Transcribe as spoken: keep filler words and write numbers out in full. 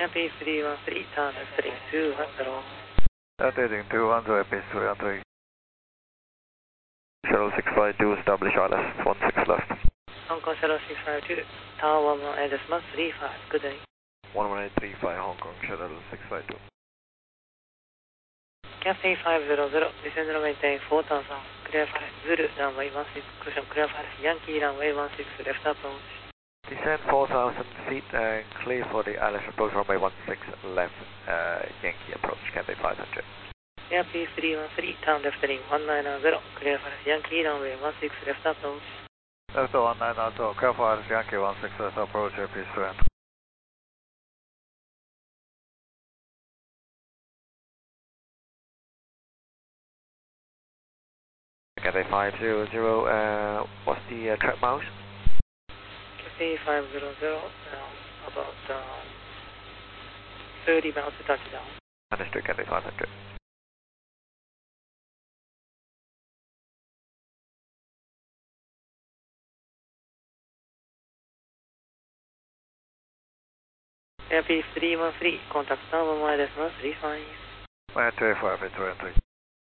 P three one three, turn left heading two one zero. Left heading two one zero, P three one three. Shuttle six five two, establish I L S one six left. Hong Kong Shuttle six five two, Tower one one, address month three five, good day. one one eight three five, Hong Kong Shuttle six five two. Cathay five zero zero, descend runway maintain four thousand, clear for Zulu, runway one six, cushion clear for Yankee, runway one six, left approach. Descend four thousand feet and clear for the I L S approach runway one six left, uh, Yankee approach, Cathay five hundred. P three one three, turn left heading one nine zero, clear for Yankee, runway one six, left approach. Left one nine zero, clear for Yankee one six left approach, P three one. Cathay five zero zero, uh, what's the uh, track miles? Cathay five zero zero, uh, about um, thirty miles to touchdown. Understood, Cathay five hundred. P three one three, contact number minus one three five. one three five, three one three.